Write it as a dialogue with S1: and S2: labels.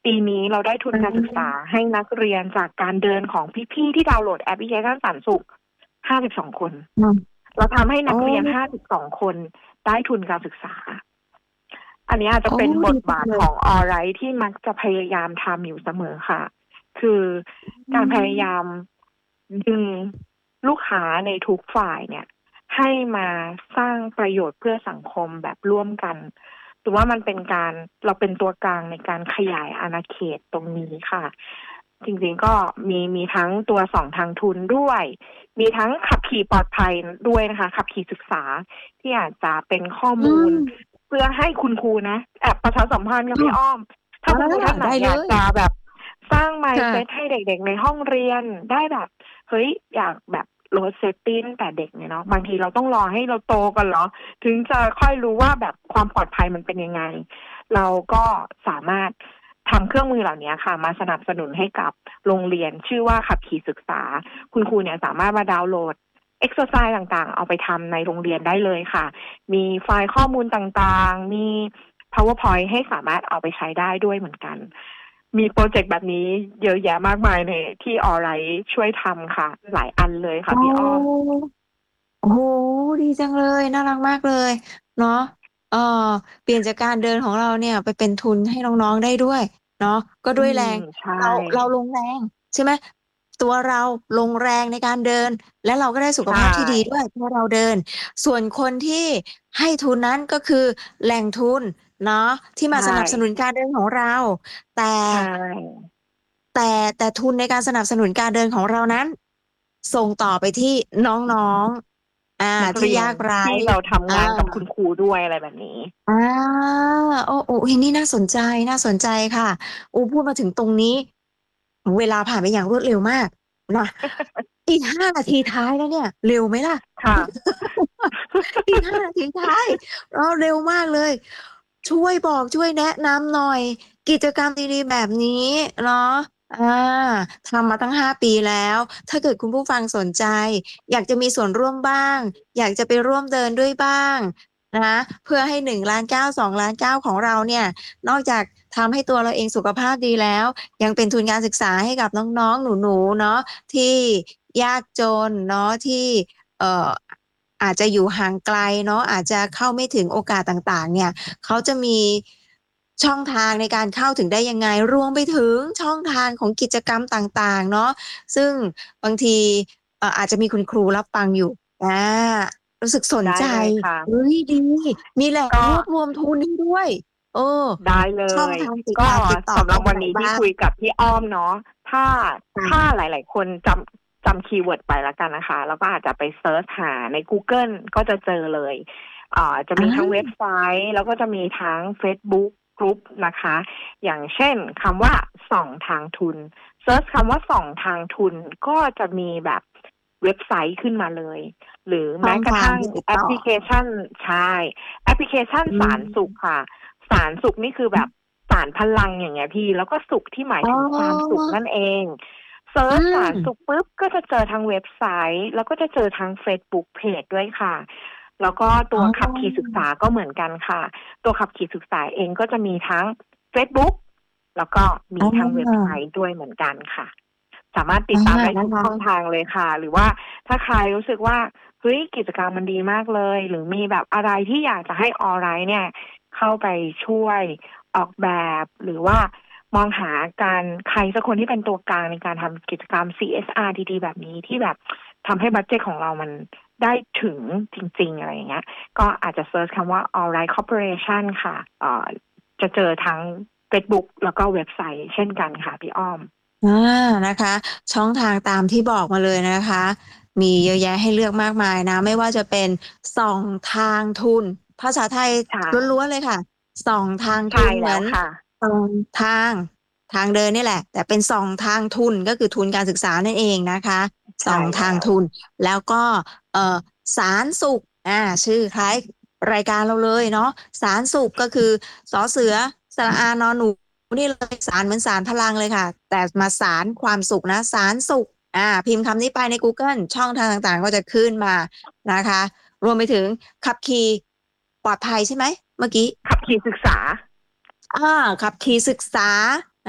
S1: ปีนี้เราได้ทุน
S2: อื
S1: การศึกษา
S2: ม
S1: ให้นักเรียนจากการเดินของพี่ๆที่ดาวน์โหลดแอปพลิเคชันปันสุข52คนเราทำให้
S2: โอ้
S1: นักเรียน52คนได้ทุนการศึกษาอันนี้อาจจะ
S2: โอ้
S1: เป็นบ
S2: ดี
S1: ทบาท
S2: จังเลย
S1: ของออไรที่มักจะพยายามทำอยู่เสมอค่ะคือ
S2: อื
S1: การพยายา
S2: ม
S1: มดึงลูกค้าในทุกฝ่ายเนี่ยให้มาสร้างประโยชน์เพื่อสังคมแบบร่วมกันถือว่ามันเป็นการเราเป็นตัวกลางในการขยายอาณาเขตตรงนี้ค่ะจริงๆก็มีทั้งตัวสองทางทุนด้วยมีทั้งขับขี่ปลอดภัยด้วยนะคะขับขี่ศึกษาที่อาจจะเป็นข้อ
S2: อื
S1: มูล
S2: ม
S1: เพื่อให้คุณครูนะแอบประชาสัมพันธ์กับพี่อ้อมถ้า
S2: อ่า
S1: คุณครูท่านไหน
S2: ได้เลย
S1: อยากจะแบบสร้าง mindset
S2: ค่ะ
S1: ให้เด็กๆในห้องเรียนได้แบบเฮ้ยอยากแบบลดเซฟตี้ตั้งแต่เด็กเนี่ยเนาะบางทีเราต้องรอให้เราโตกันเหรอถึงจะค่อยรู้ว่าแบบความปลอดภัยมันเป็นยังไงเราก็สามารถทำเครื่องมือเหล่านี้ค่ะมาสนับสนุนให้กับโรงเรียนชื่อว่าขับขี่ศึกษาคุณครูเนี่ยสามารถมาดาวน์โหลดเอ็กซ์ไซส์ต่างๆเอาไปทำในโรงเรียนได้เลยค่ะ มีไฟล์ข้อมูลต่างๆ มี PowerPoint ให้สามารถเอาไปใช้ได้ด้วยเหมือนกัน มีโปรเจกต์แบบนี้เยอะแยะมากมายในที่ออไลน์ช่วยทำค่ะ หลายอันเลยค่ะ
S2: โอ้
S1: พี่อ้อม
S2: โอ้โหดีจังเลยน่ารักมากเลยเนาะเออเปลี่ยนจากการเดินของเราเนี่ยไปเป็นทุนให้น้องๆได้ด้วยเนาะก็
S1: อืม
S2: ด้วยแรง
S1: ใช่
S2: เราลงแรงใช่ไหมตัวเราลงแรงในการเดินและเราก็ได้สุข
S1: ใช่
S2: ภาพที่ดีด้วยเพราะเราเดินส่วนคนที่ให้ทุนนั้นก็คือแหล่งทุนเนาะที่มา
S1: ใช่
S2: สนับสนุนการเดินของเราแต่
S1: ใช่
S2: แต่ทุนในการสนับสนุนการเดินของเรานั้นส่งต่อไปที่น้องๆที่
S1: นักเรียน
S2: ยากไร้
S1: ที่เราทำ
S2: อ่า
S1: งานกับคุณครูด้วยอะไรแบบนี้
S2: อ่าโอ้โอ้ยนี่น่าสนใจน่าสนใจค่ะโอ้พูดมาถึงตรงนี้เวลาผ่านไปอย่างรวดเร็วมากนะอีก5 นาทีท้ายแล้วเนี่ยเร็วไหมล่ะ
S1: ค่ะ
S2: อีก5 นาทีท้ายเร็วมากเลยช่วยบอกช่วยแนะนำหน่อยกิจกรรมดีๆแบบนี้เนาะอ่าทำมาตั้ง5 ปีแล้วถ้าเกิดคุณผู้ฟังสนใจอยากจะมีส่วนร่วมบ้างอยากจะไปร่วมเดินด้วยบ้างนะเพื่อให้1,9,000,0002,9,000,000ของเราเนี่ยนอกจากทำให้ตัวเราเองสุขภาพดีแล้วยังเป็นทุนการศึกษาให้กับน้องๆหนูๆเนาะที่ยากจนเนาะที่เอ่อ อาจจะอยู่ห่างไกลเนาะอาจจะเข้าไม่ถึงโอกาสต่างๆเนี่ยเขาจะมีช่องทางในการเข้าถึงได้ยังไงรวมไปถึงช่องทางของกิจกรรมต่างๆเนาะซึ่งบางทีอาจจะมีคุณครูรับฟังอยู่อ่ารู้สึกสน
S1: ได้
S2: ใจ
S1: เลยค่ะ
S2: เฮ้ยดีมีแหล่ง
S1: ก็
S2: รวบรวมทุนให้ด้วยเออ
S1: ได้เล
S2: ช่อง
S1: ย
S2: ทางติด
S1: ก็
S2: ต่อติดต่อ
S1: สำห
S2: ตรงไหน
S1: รับวันนี้ที่
S2: บ้าง
S1: คุยกับพี่อ้อมเนาะถ้าถ้า
S2: ค่ะ
S1: หลายๆคนจำคีย์เวิร์ดไปแล้วกันนะคะแล้วก็อาจจะไปเซิร์ชหาใน Google ก็จะเจอเลยจะ
S2: อ่
S1: มีทั้งเว็บ
S2: า
S1: ไซต์แล้วก็จะมีทั้ง Facebook กรุ๊ปนะคะอย่างเช่นคำว่าส่องทางทุนเซิร์ชคำว่าส่องทางทุนก็จะมีแบบเว็บไซต์ขึ้นมาเลยหรือ
S2: ช่องทาง
S1: แม้กระทั่ง
S2: ที่ติดต่อ
S1: แอปพลิเคชันใช่แอปพลิเคชัน
S2: อื
S1: สารสุข
S2: ม
S1: ค่ะ สารสุขนี่คือแบบสารพลังอย่างเงี้ยพี่แล้วก็สุขที่หมาย
S2: อ๋
S1: ถึงความสุ
S2: อ
S1: ขนั่นเองเซิ
S2: อื
S1: ร์ชสารสุข
S2: ม
S1: ปุ๊บก็จะเจอทั้งเว็บไซต์แล้วก็จะเจอทั้ง Facebook Page ด้วยค่ะแล้วก็ตั
S2: อ๋
S1: วขับขี่ศึก
S2: อ
S1: ษาก็เหมือนกันค่ะตัวขับขี่ศึกษาเองก็จะมีทั้ง Facebook แล้วก็
S2: อ๋
S1: มีทั้งเว็บไซ
S2: อ
S1: ต์ด้วยเหมือนกันค่ะสามารถติ
S2: อา
S1: ดตามได้ทุ
S2: นะคะ
S1: กช่องทางเลยค่ะหรือว่าถ้าใครรู้สึกว่าเฮ้ยกิจกรรมมันดีมากเลยหรือมีแบบอะไรที่อยากจะให้ออนไลน์เนี่ยเข้าไปช่วยออกแบบหรือว่ามองหาการใครสักคนที่เป็นตัวกลางในการทำกิจกรรม CSR ดีๆแบบนี้ที่แบบทำให้บัดเจตของเรามันได้ถึงจริงๆอะไรอย่างเงี้ยก็อาจจะเซิร์ชคำว่า Alright Corporation ค่ะจะเจอทั้ง Facebook แล้วก็เว็บไซต์เช่นกันค่ะพี่อ้อม
S2: นะคะช่องทางตามที่บอกมาเลยนะคะมีเยอะแยะให้เลือกมากมายนะไม่ว่าจะเป็นส่องทางทุนภาษาไทย
S1: ใช่
S2: ล้วนๆเลยค่ะส่องทาง
S1: ใช่
S2: ทุนเหมือน
S1: แล้วค่ะ
S2: ส่องทางทางเดินนี่แหละแต่เป็นส่องทางทุนก็คือทุนการศึกษานั่นเองนะคะส่
S1: ใช่
S2: องทาง
S1: แล้ว
S2: ทุนแล้วก็เอ่อสารสุขชื่อคล้ายรายการเราเลยเนาะสารสุขก็คือสอเสือสระอานอนหนู นี่เลยสารเหมือนสารพลังเลยค่ะแต่มาสารความสุขนะสารสุขพิมพ์คำนี้ไปใน Google ช่องทางต่างๆก็จะขึ้นมานะคะรวมไปถึงขับขี่ปลอดภัยใช่ไหมเมื่อกี้
S1: ขับขี่ศึกษา
S2: อ่าขับขี่ศึกษา